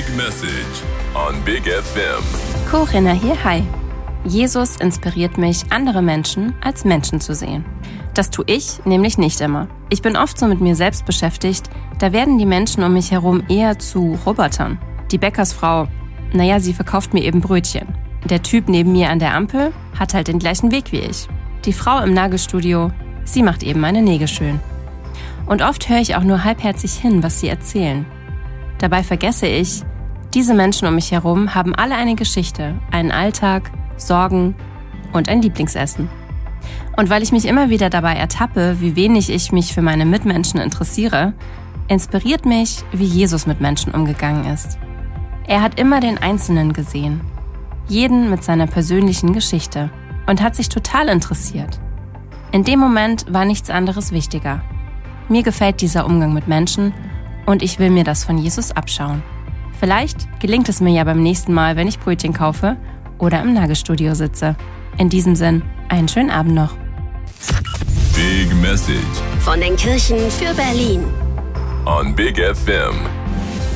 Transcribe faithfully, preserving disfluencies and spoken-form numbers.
Message on Big F M. Corinna hier, hi. Jesus inspiriert mich, andere Menschen als Menschen zu sehen. Das tue ich nämlich nicht immer. Ich bin oft so mit mir selbst beschäftigt, da werden die Menschen um mich herum eher zu Robotern. Die Bäckersfrau, naja, sie verkauft mir eben Brötchen. Der Typ neben mir an der Ampel hat halt den gleichen Weg wie ich. Die Frau im Nagelstudio, sie macht eben meine Nägel schön. Und oft höre ich auch nur halbherzig hin, was sie erzählen. Dabei vergesse ich, diese Menschen um mich herum haben alle eine Geschichte, einen Alltag, Sorgen und ein Lieblingsessen. Und weil ich mich immer wieder dabei ertappe, wie wenig ich mich für meine Mitmenschen interessiere, inspiriert mich, wie Jesus mit Menschen umgegangen ist. Er hat immer den Einzelnen gesehen, jeden mit seiner persönlichen Geschichte und hat sich total interessiert. In dem Moment war nichts anderes wichtiger. Mir gefällt dieser Umgang mit Menschen und ich will mir das von Jesus abschauen. Vielleicht gelingt es mir ja beim nächsten Mal, wenn ich Brötchen kaufe oder im Nagelstudio sitze. In diesem Sinn, einen schönen Abend noch. Big Message Von den Kirchen für Berlin. on Big F M.